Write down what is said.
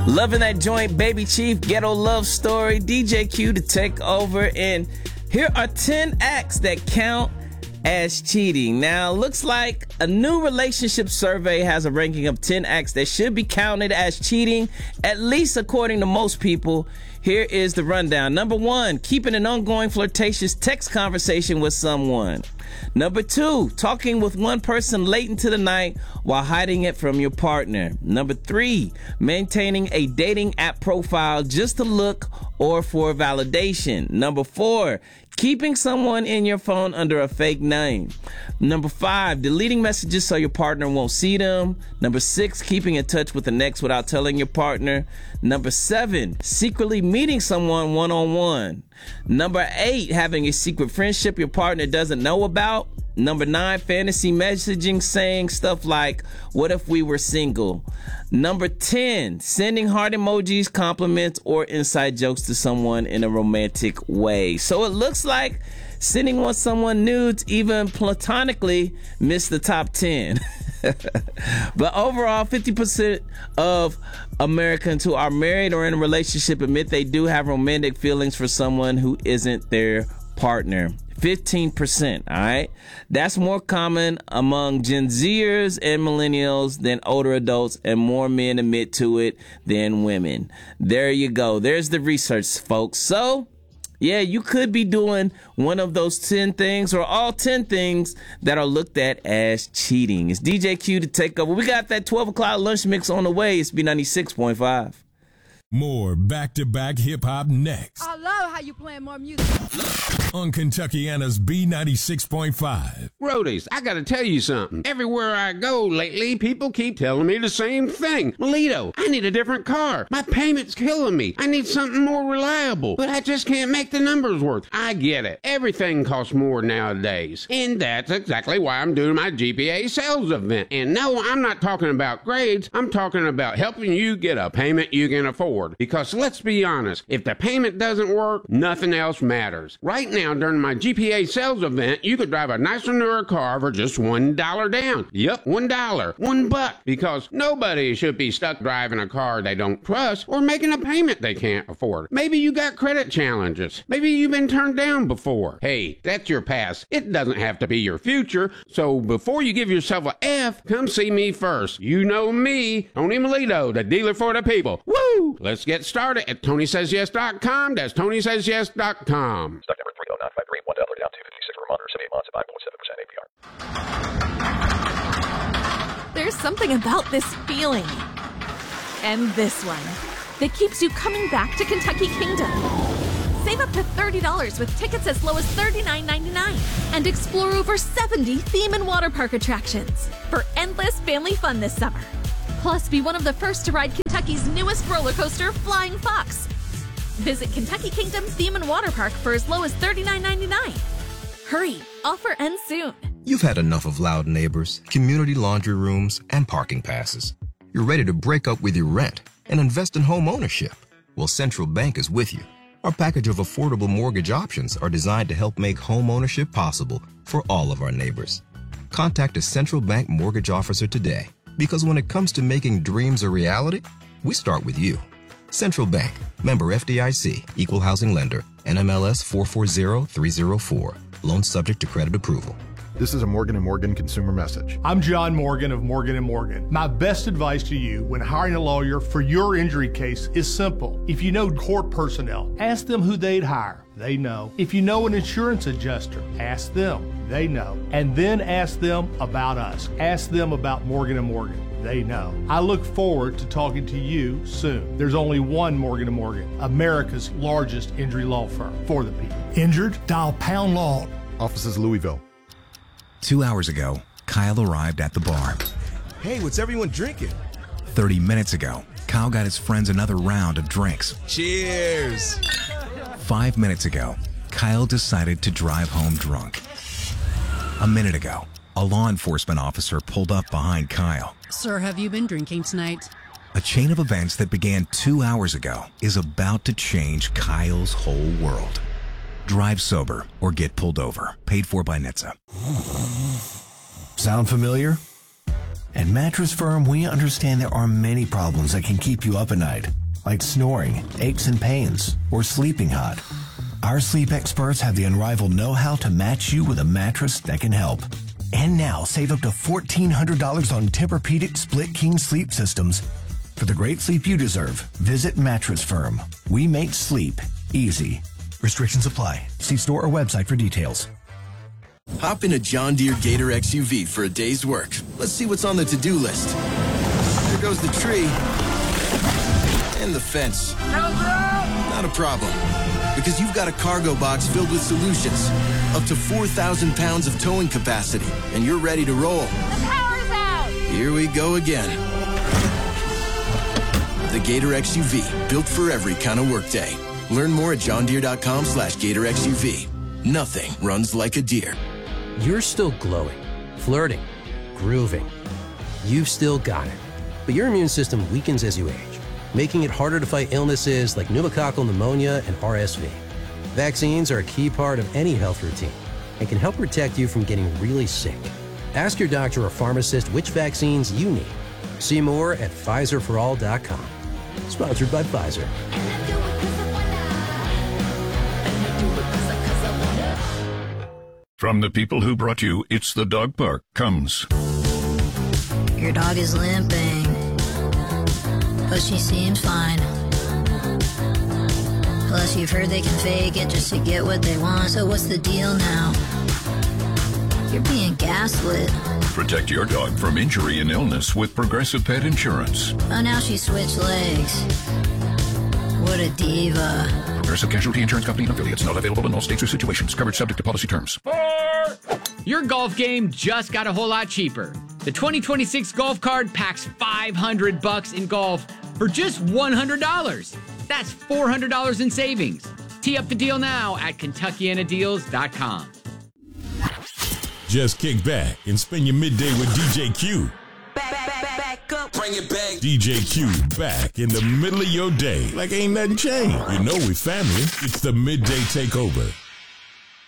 Loving that joint, Baby Chief, Ghetto Love Story, DJ Q to take over. And here are 10 acts that count as cheating. Now, looks like a new relationship survey has a ranking of 10 acts that should be counted as cheating, at least according to most people. Here is the rundown. Number 1, keeping an ongoing flirtatious text conversation with someone. Number 2, talking with one person late into the night while hiding it from your partner. Number 3, maintaining a dating app profile just to look or for validation. Number 4, keeping someone in your phone under a fake name. Number 5, deleting messages so your partner won't see them. Number 6, keeping in touch with an ex without telling your partner. Number 7, secretly meeting someone one-on-one. Number 8, having a secret friendship your partner doesn't know about. Number 9, fantasy messaging saying stuff like, what if we were single? Number 10, sending heart emojis, compliments, or inside jokes to someone in a romantic way. So it looks like sending someone nudes, even platonically, missed the top 10. But overall, 50% of Americans who are married or in a relationship admit they do have romantic feelings for someone who isn't their partner. 15%, all right? That's more common among Gen Zers and millennials than older adults, and more men admit to it than women. There you go. There's the research, folks. So, yeah, you could be doing one of those 10 things or all 10 things that are looked at as cheating. It's DJ Q to take over. We got that 12 o'clock lunch mix on the way. It's B96.5. More back-to-back hip-hop next. I love how you playing more music. On Kentuckiana's B96.5. Roadies, I gotta tell you something. Everywhere I go lately, people keep telling me the same thing. Melito, I need a different car. My payment's killing me. I need something more reliable. But I just can't make the numbers work. I get it. Everything costs more nowadays. And that's exactly why I'm doing my GPA sales event. And no, I'm not talking about grades. I'm talking about helping you get a payment you can afford. Because let's be honest, if the payment doesn't work, nothing else matters. Right now, during my GPA sales event, you could drive a nicer, newer car for just $1 down. Yep, $1. $1. Because nobody should be stuck driving a car they don't trust or making a payment they can't afford. Maybe you got credit challenges. Maybe you've been turned down before. Hey, that's your past. It doesn't have to be your future. So before you give yourself a F, come see me first. You know me, Tony Melito, the dealer for the people. Woo! Let's get started at TonySaysYes.com. That's TonySaysYes.com. Stock number 30953, $1 down, 256 for a month or 78 months at 5.7% APR. There's something about this feeling, and this one, that keeps you coming back to Kentucky Kingdom. Save up to $30 with tickets as low as $39.99 and explore over 70 theme and water park attractions for endless family fun this summer. Plus, be one of the first to ride Kentucky's newest roller coaster, Flying Fox. Visit Kentucky Kingdom Theme and Water Park for as low as $39.99. Hurry, offer ends soon. You've had enough of loud neighbors, community laundry rooms, and parking passes. You're ready to break up with your rent and invest in home ownership. Well, Central Bank is with you. Our package of affordable mortgage options are designed to help make home ownership possible for all of our neighbors. Contact a Central Bank mortgage officer today. Because when it comes to making dreams a reality, we start with you. Central Bank, member FDIC, equal housing lender, NMLS 440304. Loan subject to credit approval. This is a Morgan & Morgan consumer message. I'm John Morgan of Morgan & Morgan. My best advice to you when hiring a lawyer for your injury case is simple. If you know court personnel, ask them who they'd hire. They know. If you know an insurance adjuster, ask them. They know. And then ask them about us. Ask them about Morgan & Morgan. They know. I look forward to talking to you soon. There's only one Morgan & Morgan, America's largest injury law firm for the people. Injured? Dial Pound Law. Offices Louisville. 2 hours ago, Kyle arrived at the bar. Hey, what's everyone drinking? 30 minutes ago, Kyle got his friends another round of drinks. Cheers! 5 minutes ago, Kyle decided to drive home drunk. A minute ago, a law enforcement officer pulled up behind Kyle. Sir, have you been drinking tonight? A chain of events that began 2 hours ago is about to change Kyle's whole world. Drive sober or get pulled over. Paid for by NHTSA. Sound familiar? At Mattress Firm, we understand there are many problems that can keep you up at night, like snoring, aches and pains, or sleeping hot. Our sleep experts have the unrivaled know-how to match you with a mattress that can help. And now, save up to $1,400 on Tempur-Pedic Split King sleep systems. For the great sleep you deserve, visit Mattress Firm. We make sleep easy. Restrictions apply. See store or website for details. Hop in a John Deere Gator XUV for a day's work. Let's see what's on the to-do list. There goes the tree. And the fence. Not a problem. Because you've got a cargo box filled with solutions. Up to 4,000 pounds of towing capacity. And you're ready to roll. The power's out! Here we go again. The Gator XUV, built for every kind of workday. Learn more at johndeere.com/Gator XUV. Nothing runs like a deer. You're still glowing, flirting, grooving. You've still got it. But your immune system weakens as you age, making it harder to fight illnesses like pneumococcal pneumonia and RSV. Vaccines are a key part of any health routine and can help protect you from getting really sick. Ask your doctor or pharmacist which vaccines you need. See more at PfizerForAll.com. Sponsored by Pfizer. From the people who brought you It's the Dog Park comes. Your dog is limping, but she seems fine. Plus, you've heard they can fake it just to get what they want. So what's the deal now? You're being gaslit. Protect your dog from injury and illness with Progressive Pet Insurance. Oh, now she switched legs. What a diva. Progressive Casualty Insurance Company and affiliates. Not available in all states or situations. Coverage subject to policy terms. Your golf game just got a whole lot cheaper. The 2026 Golf Card packs $500 in golf for just $100. That's $400 in savings. Tee up the deal now at KentuckianaDeals.com. Just kick back and spend your midday with DJ Q. Bring it back. DJ Q back in the middle of your day like ain't nothing changed. You know we family. It's the Midday Takeover.